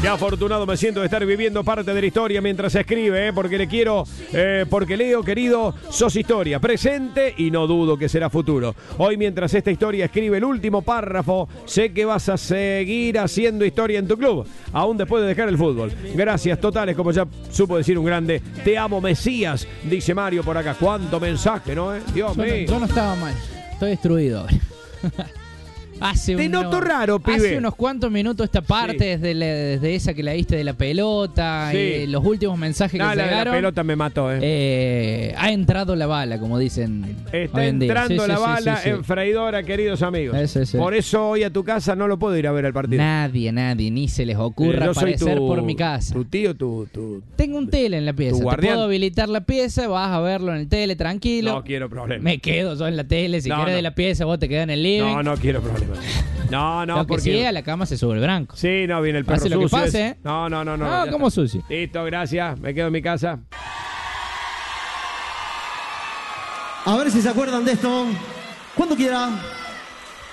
Qué afortunado me siento de estar viviendo parte de la historia mientras se escribe, porque le quiero, porque Leo, querido, sos historia, presente y no dudo que será futuro. Hoy, mientras esta historia escribe el último párrafo, sé que vas a seguir haciendo historia en tu club, aún después de dejar el fútbol. Gracias totales, como ya supo decir un grande. Te amo, Mesías, dice Mario por acá. Cuánto mensaje, ¿no? Dios mío. Yo no estaba mal, estoy destruido ahora. Te noto raro, pibe. Hace unos cuantos minutos esta parte, sí, desde esa que la diste de la pelota, sí, y los últimos mensajes que llegaron. La pelota me mató, ha entrado la bala, como dicen. Está entrando la bala en freidora, queridos amigos. Por eso hoy a tu casa no lo puedo ir a ver al partido. Nadie, ni se les ocurra aparecer por mi casa. Tu tío, Tengo un tele en la pieza. Te puedo habilitar la pieza, vas a verlo en el tele, tranquilo. No quiero problemas. Me quedo yo en la tele, si quieres de la pieza, vos te quedás en el living. No quiero problemas. No, porque si llega a la cama se sube el branco. Sí, no, viene el perro sucio. Lo que pase, ¿eh? No. No, ¿cómo sucio? Listo, gracias. Me quedo en mi casa. A ver si se acuerdan de esto. Cuando quiera.